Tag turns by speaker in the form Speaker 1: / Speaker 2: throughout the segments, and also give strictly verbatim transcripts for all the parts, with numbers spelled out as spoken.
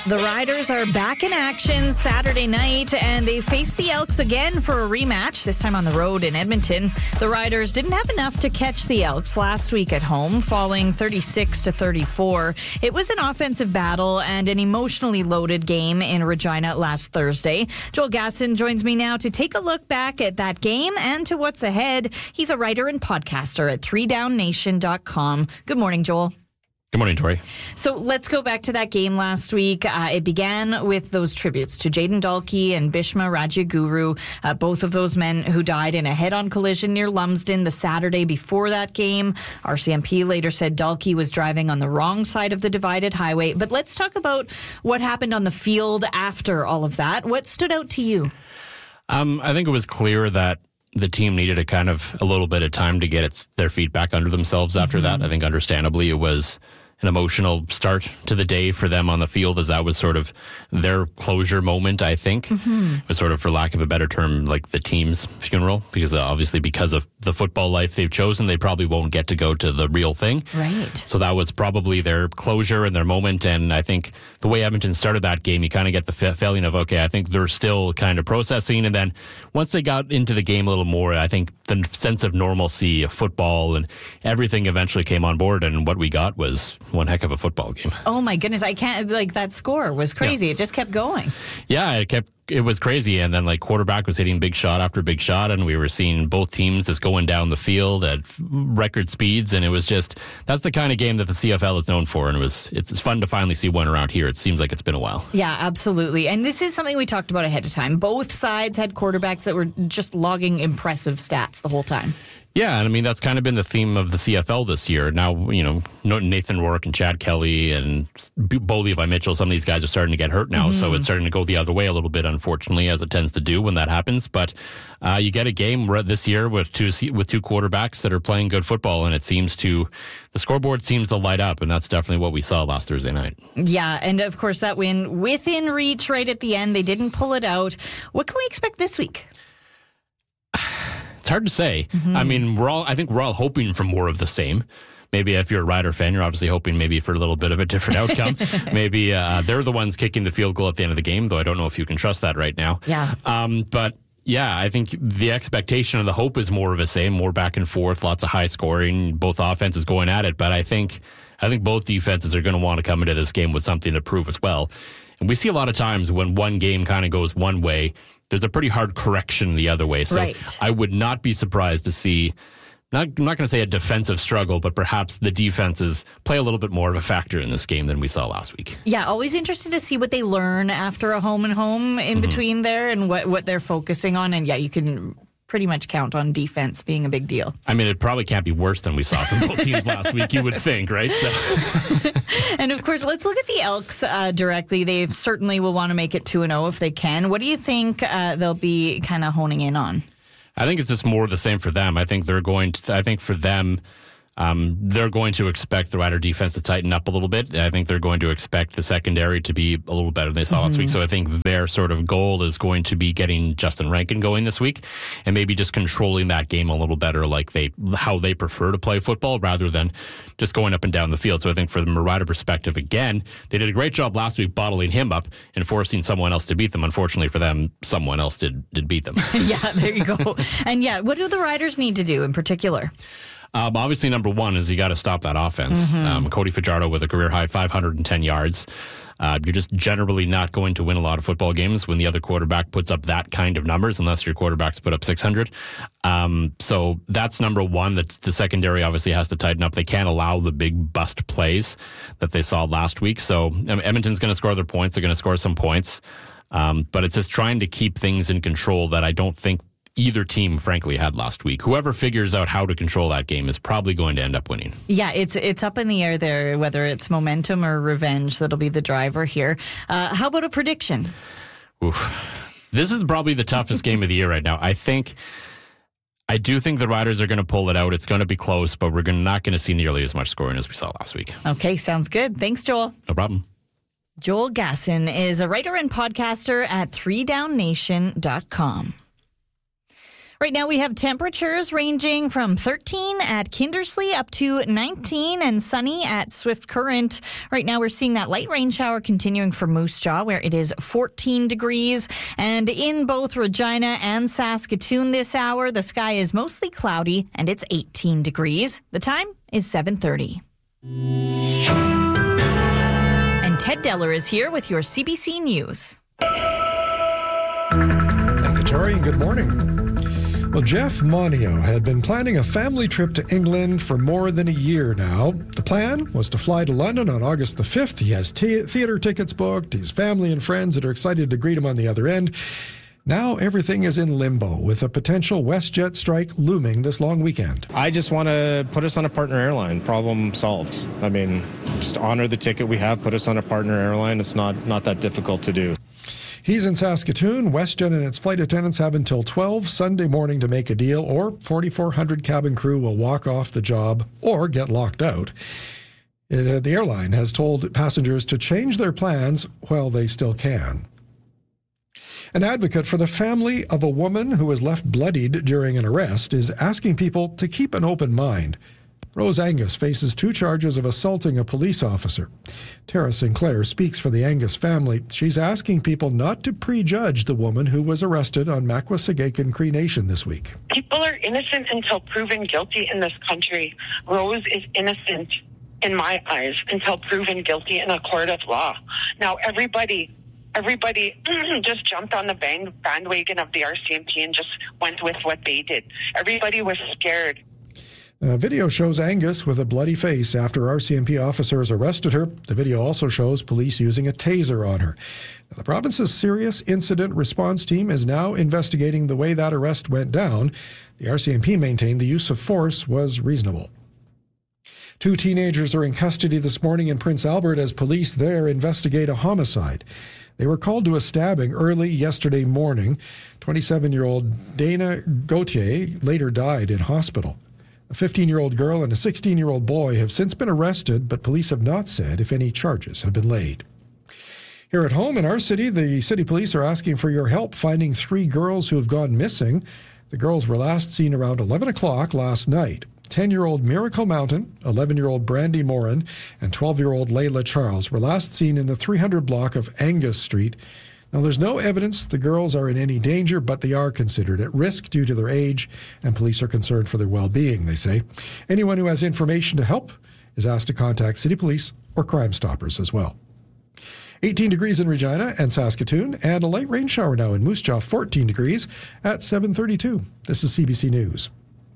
Speaker 1: The Riders are back in action Saturday night, and they face the Elks again for a rematch, this time on the road in Edmonton. The Riders didn't have enough to catch the Elks last week at home, falling thirty-six to thirty-four. It was an offensive battle and an emotionally loaded game in Regina last Thursday. Joel Gasson joins me now to take a look back at that game and to what's ahead. He's a writer and podcaster at three down nation dot com. Good morning, Joel.
Speaker 2: Good morning, Tori.
Speaker 1: So let's go back to that game last week. Uh, it began with those tributes to Jayden Dalkey and Bhishma Rajaguru, uh, both of those men who died in a head-on collision near Lumsden the Saturday before that game. R C M P later said Dalkey was driving on the wrong side of the divided highway. But let's talk about what happened on the field after all of that. What stood out to you?
Speaker 2: Um, I think it was clear that the team needed a kind of a little bit of time to get its, their feet back under themselves after mm-hmm. that. I think understandably it was an emotional start to the day for them on the field, as that was sort of their closure moment, I think. Mm-hmm. It was sort of, for lack of a better term, like the team's funeral, because uh, obviously because of the football life they've chosen, they probably won't get to go to the real thing.
Speaker 1: Right.
Speaker 2: So that was probably their closure and their moment, and I think the way Edmonton started that game, you kind of get the f- feeling of, okay, I think they're still kind of processing, and then once they got into the game a little more, I think the sense of normalcy of football and everything eventually came on board, and what we got was one heck of a football game.
Speaker 1: Oh my goodness, I can't, like, that score was crazy. Yeah. It just kept going.
Speaker 2: Yeah, it kept, it was crazy, and then like quarterback was hitting big shot after big shot, and we were seeing both teams just going down the field at record speeds, and it was just, that's the kind of game that the C F L is known for, and it was, it's, it's fun to finally see one around here. It seems like it's been a while.
Speaker 1: Yeah, absolutely. And this is something we talked about ahead of time. Both sides had quarterbacks that were just logging impressive stats the whole time.
Speaker 2: Yeah, and I mean, that's kind of been the theme of the C F L this year. Now, you know, Nathan Rourke and Chad Kelly and Bo Levi Mitchell, some of these guys are starting to get hurt now, mm-hmm. so it's starting to go the other way a little bit, unfortunately, as it tends to do when that happens. But uh, you get a game this year with two with two quarterbacks that are playing good football, and it seems to, the scoreboard seems to light up, and that's definitely what we saw last Thursday night.
Speaker 1: Yeah, and of course that win within reach right at the end. They didn't pull it out. What can we expect this week?
Speaker 2: It's hard to say. Mm-hmm. I mean, we're all, I think we're all hoping for more of the same. Maybe if you're a Rider fan, you're obviously hoping maybe for a little bit of a different outcome. Maybe uh, they're the ones kicking the field goal at the end of the game, though I don't know if you can trust that right now.
Speaker 1: Yeah.
Speaker 2: Um, but yeah, I think the expectation and the hope is more of the same, more back and forth, lots of high scoring, both offenses going at it. But I think, I think both defenses are going to want to come into this game with something to prove as well. And we see a lot of times when one game kind of goes one way, there's a pretty hard correction the other way. So
Speaker 1: right.
Speaker 2: I would not be surprised to see, not, I'm not going to say a defensive struggle, but perhaps the defenses play a little bit more of a factor in this game than we saw last week.
Speaker 1: Yeah, always interested to see what they learn after a home and home in mm-hmm. between there, and what, what they're focusing on. And yeah, you can pretty much count on defense being a big deal.
Speaker 2: I mean, it probably can't be worse than we saw from both teams last week, you would think, right? So.
Speaker 1: And of course, let's look at the Elks uh, directly. They certainly will want to make it two and oh if they can. What do you think uh, they'll be kind of honing in on?
Speaker 2: I think it's just more of the same for them. I think they're going to, I think for them, Um, they're going to expect the Rider defense to tighten up a little bit. I think they're going to expect the secondary to be a little better than they saw mm-hmm. last week. So I think their sort of goal is going to be getting Justin Rankin going this week, and maybe just controlling that game a little better, like they how they prefer to play football, rather than just going up and down the field. So I think from a Rider perspective, again, they did a great job last week bottling him up and forcing someone else to beat them. Unfortunately for them, someone else did did beat them.
Speaker 1: Yeah, there you go. And yeah, what do the Riders need to do in particular?
Speaker 2: Um, obviously, number one is you got to stop that offense. Mm-hmm. Um, Cody Fajardo with a career high five hundred ten yards. Uh, you're just generally not going to win a lot of football games when the other quarterback puts up that kind of numbers, unless your quarterback's put up six hundred. Um, so that's number one. That the secondary obviously has to tighten up. They can't allow the big bust plays that they saw last week. So um, Edmonton's going to score their points. They're going to score some points. Um, but it's just trying to keep things in control that I don't think either team, frankly, had last week. Whoever figures out how to control that game is probably going to end up winning.
Speaker 1: Yeah, it's it's up in the air there, whether it's momentum or revenge that'll be the driver here. Uh, how about a prediction?
Speaker 2: Oof. This is probably the toughest game of the year right now. I think, I do think the Riders are going to pull it out. It's going to be close, but we're gonna, not going to see nearly as much scoring as we saw last week.
Speaker 1: Okay, sounds good. Thanks, Joel.
Speaker 2: No problem.
Speaker 1: Joel Gasson is a writer and podcaster at three down nation dot com. Right now we have temperatures ranging from thirteen at Kindersley up to nineteen and sunny at Swift Current. Right now we're seeing that light rain shower continuing for Moose Jaw where it is fourteen degrees. And in both Regina and Saskatoon this hour, the sky is mostly cloudy and it's eighteen degrees. The time is seven thirty. And Ted Deller is here with your C B C News.
Speaker 3: Thank you, Tori. Good morning. Well, Jeff Monio had been planning a family trip to England for more than a year now. The plan was to fly to London on August the fifth. He has t- theater tickets booked, his family and friends that are excited to greet him on the other end. Now everything is in limbo with a potential WestJet strike looming this long weekend.
Speaker 4: I just want to put us on a partner airline. Problem solved. I mean, just honor the ticket we have, put us on a partner airline. It's not, not that difficult to do.
Speaker 3: He's in Saskatoon. WestJet and its flight attendants have until twelve Sunday morning to make a deal, or forty-four hundred cabin crew will walk off the job or get locked out. It, uh, the airline has told passengers to change their plans while they still can. An advocate for the family of a woman who was left bloodied during an arrest is asking people to keep an open mind. Rose Angus faces two charges of assaulting a police officer. Tara Sinclair speaks for the Angus family. She's asking people not to prejudge the woman who was arrested on Makwesagaikan Cree Nation this week.
Speaker 5: People are innocent until proven guilty in this country. Rose is innocent in my eyes until proven guilty in a court of law. Now, everybody... Everybody just jumped on the band, bandwagon of the R C M P and just went with what they did. Everybody was scared.
Speaker 3: A video shows Angus with a bloody face after R C M P officers arrested her. The video also shows police using a taser on her. Now, the province's Serious Incident Response Team is now investigating the way that arrest went down. The R C M P maintained the use of force was reasonable. Two teenagers are in custody this morning in Prince Albert as police there investigate a homicide. They were called to a stabbing early yesterday morning. twenty-seven-year-old Dana Gauthier later died in hospital. A fifteen-year-old girl and a sixteen-year-old boy have since been arrested, but police have not said if any charges have been laid. Here at home in our city, the city police are asking for your help finding three girls who have gone missing. The girls were last seen around eleven o'clock last night. ten-year-old Miracle Mountain, eleven-year-old Brandy Morin, and twelve-year-old Layla Charles were last seen in the three hundred block of Angus Street. Now, there's no evidence the girls are in any danger, but they are considered at risk due to their age, and police are concerned for their well-being, they say. Anyone who has information to help is asked to contact City Police or Crime Stoppers as well. eighteen degrees in Regina and Saskatoon, and a light rain shower now in Moose Jaw, fourteen degrees at seven thirty-two. This is C B C News.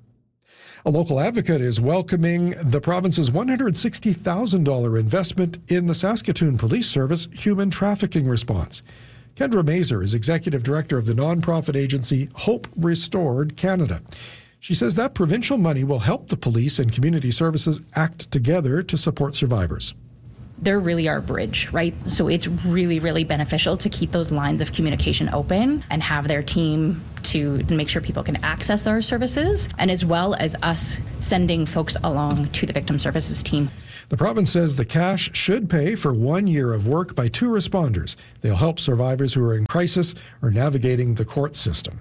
Speaker 3: A local advocate is welcoming the province's one hundred sixty thousand dollars investment in the Saskatoon Police Service human trafficking response. Kendra Mazer is executive director of the nonprofit agency Hope Restored Canada. She says that provincial money will help the police and community services act together to support survivors.
Speaker 6: They're really our bridge, right? So it's really, really beneficial to keep those lines of communication open and have their team to make sure people can access our services, and as well as us sending folks along to the victim services team.
Speaker 3: The province says the cash should pay for one year of work by two responders. They'll help survivors who are in crisis or navigating the court system.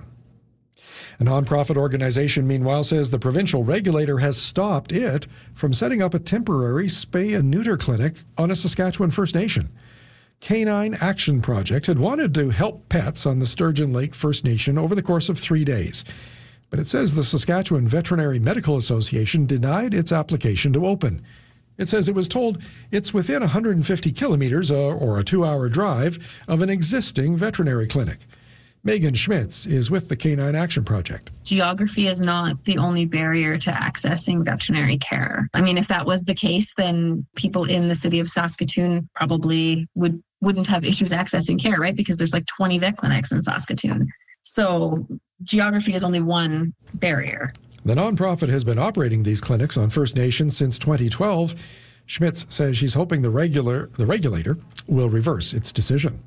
Speaker 3: A nonprofit organization, meanwhile, says the provincial regulator has stopped it from setting up a temporary spay and neuter clinic on a Saskatchewan First Nation. Canine Action Project had wanted to help pets on the Sturgeon Lake First Nation over the course of three days. But it says the Saskatchewan Veterinary Medical Association denied its application to open. It says it was told it's within one hundred fifty kilometers uh, or a two-hour drive of an existing veterinary clinic. Megan Schmitz is with the Canine Action Project.
Speaker 7: Geography is not the only barrier to accessing veterinary care. I mean, if that was the case, then people in the city of Saskatoon probably would, wouldn't have issues accessing care, right? Because there's like twenty vet clinics in Saskatoon. So geography is only one barrier.
Speaker 3: The nonprofit has been operating these clinics on First Nations since twenty twelve. Schmitz says she's hoping the regular the regulator will reverse its decision.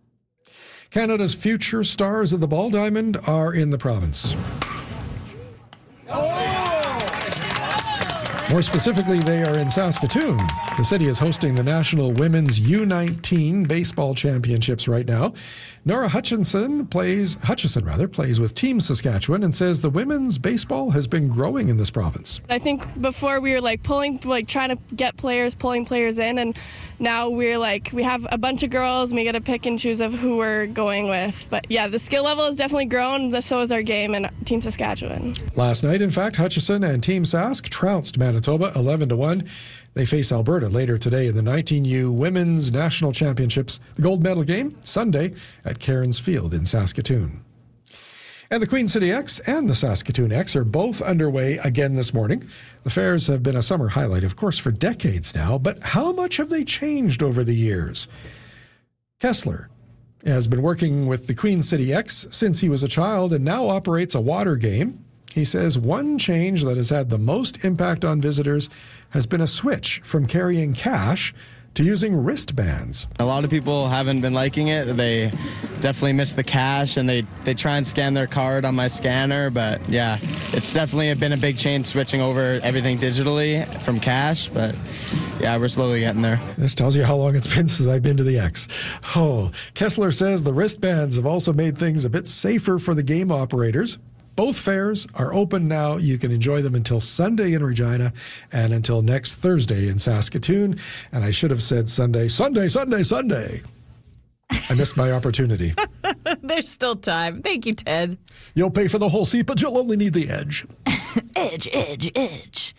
Speaker 3: Canada's future stars of the ball diamond are in the province. More specifically, they are in Saskatoon. The city is hosting the National Women's U nineteen Baseball Championships right now. Nora Hutchinson plays, Hutchison rather, plays with Team Saskatchewan and says the women's baseball has been growing in this province.
Speaker 8: I think before we were like pulling, like trying to get players, pulling players in, and now we're like, we have a bunch of girls and we get to pick and choose of who we're going with. But yeah, the skill level has definitely grown, so has our game and Team Saskatchewan.
Speaker 3: Last night, in fact, Hutchison and Team Sask trounced Manitoba eleven to one. They face Alberta later today in the nineteen U Women's National Championships. The gold medal game, Sunday, at Cairns Field in Saskatoon. And the Queen City X and the Saskatoon X are both underway again this morning. The fairs have been a summer highlight, of course, for decades now, but how much have they changed over the years? Kessler has been working with the Queen City X since he was a child and now operates a water game. He says one change that has had the most impact on visitors has been a switch from carrying cash to using wristbands.
Speaker 9: A lot of people haven't been liking it. They definitely miss the cash, and they, they try and scan their card on my scanner. But yeah, it's definitely been a big change switching over everything digitally from cash. But yeah, we're slowly getting there.
Speaker 3: This tells you how long it's been since I've been to the X. Oh, Kessler says the wristbands have also made things a bit safer for the game operators. Both fairs are open now. You can enjoy them until Sunday in Regina and until next Thursday in Saskatoon. And I should have said Sunday, Sunday, Sunday, Sunday. I missed my opportunity.
Speaker 1: There's still time. Thank you, Ted.
Speaker 3: You'll pay for the whole seat, but you'll only need the edge.
Speaker 1: Edge, edge, edge.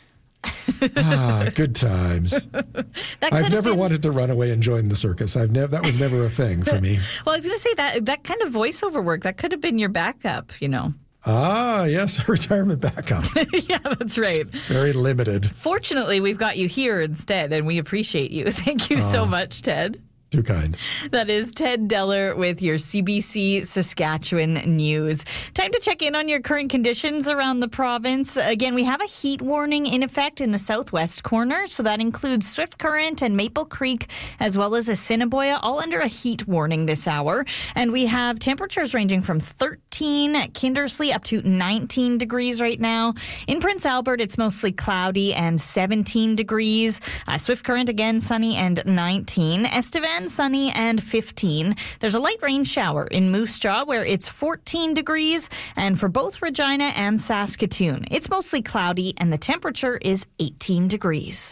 Speaker 3: Ah, good times. I've never been... wanted to run away and join the circus. I've never. That was never a thing for me.
Speaker 1: Well, I was going to say that that kind of voiceover work, that could have been your backup, you know.
Speaker 3: Ah, yes, retirement backup.
Speaker 1: Yeah, that's right.
Speaker 3: It's very limited.
Speaker 1: Fortunately, we've got you here instead, and we appreciate you. Thank you uh, so much, Ted.
Speaker 3: Too kind.
Speaker 1: That is Ted Deller with your C B C Saskatchewan news. Time to check in on your current conditions around the province. Again, we have a heat warning in effect in the southwest corner, so that includes Swift Current and Maple Creek, as well as Assiniboia, all under a heat warning this hour. And we have temperatures ranging from thirteen at Kindersley up to nineteen degrees right now. In Prince Albert, it's mostly cloudy and seventeen degrees. Uh, Swift Current, again, sunny and nineteen. Estevan, sunny and fifteen. There's a light rain shower in Moose Jaw where it's fourteen degrees, and for both Regina and Saskatoon, it's mostly cloudy and the temperature is eighteen degrees.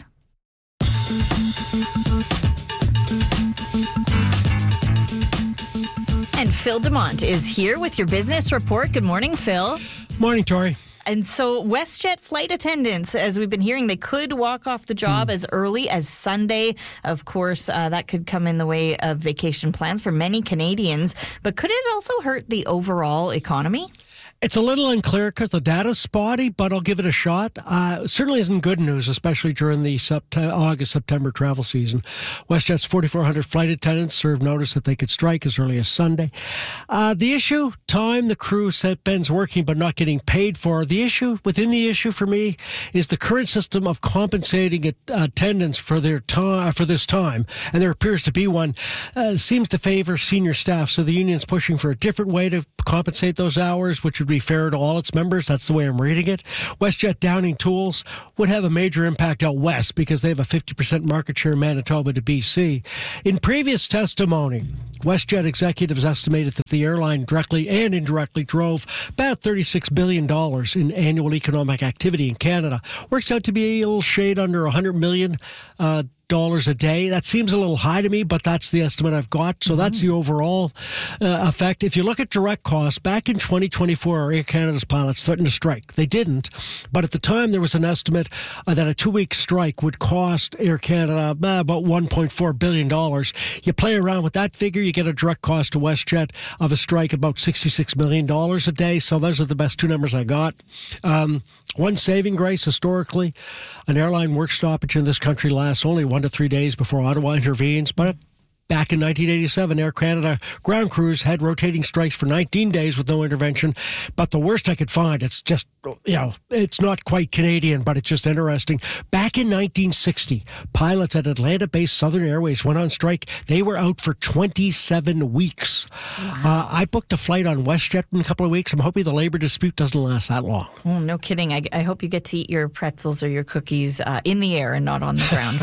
Speaker 1: And Phil DeMont is here with your business report. Good morning, Phil.
Speaker 10: Morning, Tori.
Speaker 1: And so WestJet flight attendants, as we've been hearing, they could walk off the job mm. as early as Sunday. Of course, uh, that could come in the way of vacation plans for many Canadians. But could it also hurt the overall economy?
Speaker 10: It's a little unclear because the data's spotty, but I'll give it a shot. Uh, certainly isn't good news, especially during the Sept- August-September travel season. WestJet's forty-four hundred flight attendants served notice that they could strike as early as Sunday. Uh, the issue, time the crew spends working but not getting paid for. The issue, within the issue for me, is the current system of compensating attendants for their time, for this time, and there appears to be one, uh, seems to favor senior staff. So the union's pushing for a different way to compensate those hours, which would be fair to all its members. That's the way I'm reading it. WestJet Downing Tools would have a major impact out west because they have a fifty percent market share in Manitoba to B C. In previous testimony, WestJet executives estimated that the airline directly and indirectly drove about thirty-six billion dollars in annual economic activity in Canada. Works out to be a little shade under one hundred million dollars uh, dollars a day. That seems a little high to me, but that's the estimate I've got. So mm-hmm. that's the overall uh, effect. If you look at direct costs, back in twenty twenty-four, Air Canada's pilots threatened to strike. They didn't, but at the time there was an estimate uh, that a two-week strike would cost Air Canada uh, about one point four billion dollars. You play around with that figure, you get a direct cost to WestJet of a strike about sixty-six million dollars a day. So those are the best two numbers I got. Um, one saving grace historically, an airline work stoppage in this country lasts only one to three days before Ottawa intervenes, but Back in nineteen eighty-seven, Air Canada ground crews had rotating strikes for nineteen days with no intervention. But the worst I could find, it's just, you know, it's not quite Canadian, but it's just interesting. Back in nineteen sixty, pilots at Atlanta-based Southern Airways went on strike. They were out for twenty-seven weeks. Wow. Uh, I booked a flight on WestJet in a couple of weeks. I'm hoping the labor dispute doesn't last that long.
Speaker 1: Oh, no kidding. I, I hope you get to eat your pretzels or your cookies uh, in the air and not on the ground,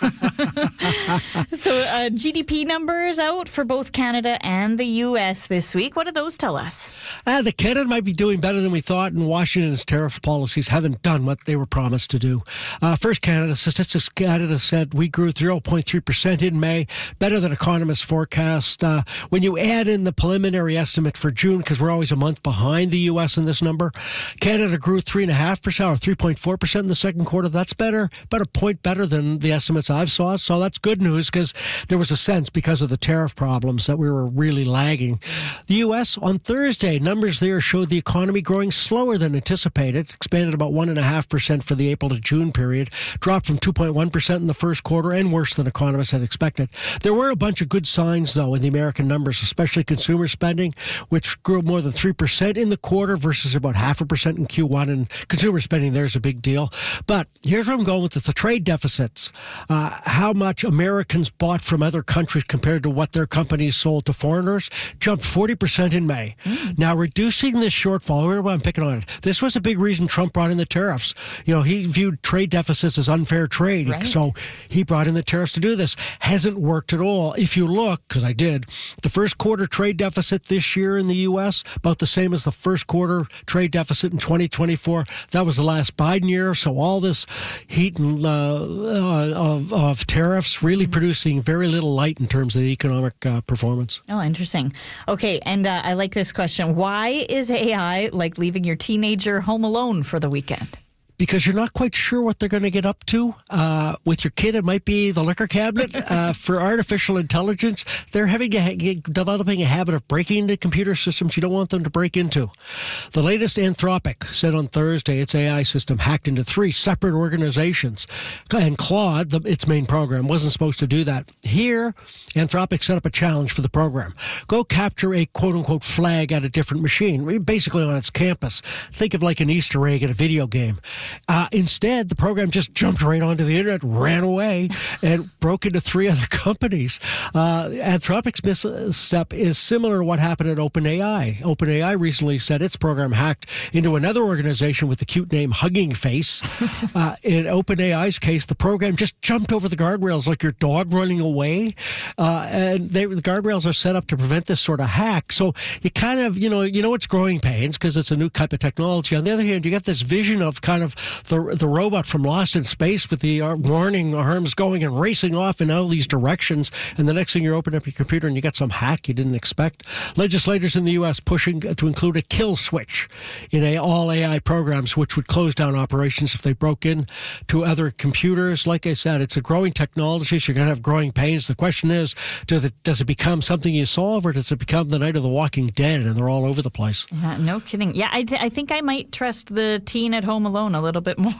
Speaker 1: Phil. So uh, G D P numbers out for both Canada and the U S this week. What do those tell us?
Speaker 10: Uh, the Canada might be doing better than we thought, and Washington's tariff policies haven't done what they were promised to do. Uh, first, Canada. Statistics Canada said we grew zero point three percent in May, better than economists forecast. Uh, when you add in the preliminary estimate for June, because we're always a month behind the U S in this number, Canada grew three point five percent or three point four percent in the second quarter. That's better, about a point better than the estimates I've saw. So that's good news, because there was a sense because of the tariff problems that we were really lagging. The U S on Thursday, numbers there showed the economy growing slower than anticipated, expanded about one point five percent for the April to June period, dropped from two point one percent in the first quarter, and worse than economists had expected. There were a bunch of good signs, though, in the American numbers, especially consumer spending, which grew more than three percent in the quarter versus about half a percent in Q one, and consumer spending there is a big deal. But here's where I'm going with it, the trade deficits. Uh, how much Americans bought from other countries compared to what their companies sold to foreigners jumped forty percent in May. Mm. Now, reducing this shortfall, where I'm picking on it, this was a big reason Trump brought in the tariffs. You know, he viewed trade deficits as unfair trade, right. So he brought in the tariffs to do this. Hasn't worked at all. If you look, because I did, the first quarter trade deficit this year in the U S, about the same as the first quarter trade deficit in twenty twenty-four. That was the last Biden year, so all this heat and, uh, uh, of, of tariffs really mm-hmm. producing very little light in terms of the economic uh, performance.
Speaker 1: Oh, interesting. Okay, and uh, I like this question. Why is A I like leaving your teenager home alone for the weekend?
Speaker 10: Because you're not quite sure what they're going to get up to. Uh, with your kid, it might be the liquor cabinet. Uh, for artificial intelligence, they're having a, developing a habit of breaking into computer systems you don't want them to break into. The latest Anthropic said on Thursday its A I system hacked into three separate organizations. And Claude, the, its main program, wasn't supposed to do that. Here, Anthropic set up a challenge for the program. Go capture a quote-unquote flag at a different machine, basically on its campus. Think of like an Easter egg at a video game. Uh, instead, the program just jumped right onto the internet, ran away, and broke into three other companies. Uh, Anthropic's misstep is similar to what happened at OpenAI. OpenAI recently said its program hacked into another organization with the cute name Hugging Face. Uh, in OpenAI's case, the program just jumped over the guardrails like your dog running away. Uh, and they, the guardrails are set up to prevent this sort of hack. So you kind of, you know, you know it's growing pains because it's a new type of technology. On the other hand, you get this vision of kind of the the robot from Lost in Space with the uh, warning arms going and racing off in all these directions, and the next thing you open up your computer and you get some hack you didn't expect. Legislators in the U S pushing to include a kill switch in a, all A I programs, which would close down operations if they broke in to other computers. Like I said, it's a growing technology, so you're going to have growing pains. The question is, does it, does it become something you solve, or does it become the Night of the Walking Dead and they're all over the place?
Speaker 1: Uh, no kidding. Yeah, I, th- I think I might trust the teen at home alone a little bit more.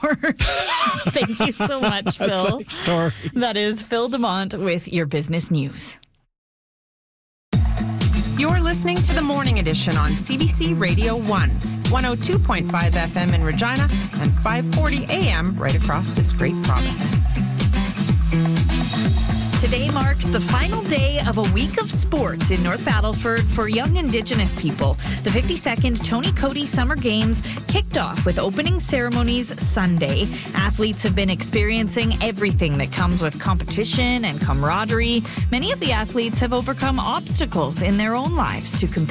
Speaker 1: Thank you so much, Phil.
Speaker 10: Story.
Speaker 1: That is Phil DeMont with your business news.
Speaker 11: You're listening to the Morning Edition on C B C Radio one, one oh two point five F M in Regina and five forty A M right across this great province.
Speaker 1: Today marks the final day of a week of sports in North Battleford for young Indigenous people. The fifty-second Tony Cody Summer Games kicked off with opening ceremonies Sunday. Athletes have been experiencing everything that comes with competition and camaraderie. Many of the athletes have overcome obstacles in their own lives to compete.